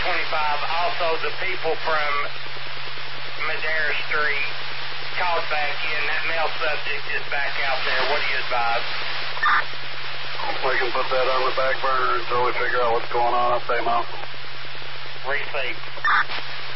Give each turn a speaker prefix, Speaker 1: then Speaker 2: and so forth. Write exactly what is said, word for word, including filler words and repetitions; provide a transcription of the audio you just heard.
Speaker 1: twenty-five. Also, the people from Madera Street called back in. That male subject is back out there. What do you advise?
Speaker 2: We can put that on the back burner until we figure out what's going on up there, Mount.
Speaker 1: Receive.